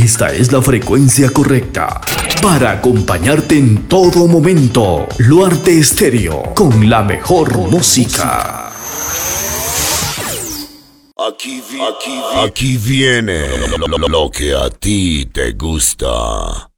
Esta es la frecuencia correcta para acompañarte en todo momento. Luarte Estéreo, con la mejor música. Aquí viene lo que a ti te gusta.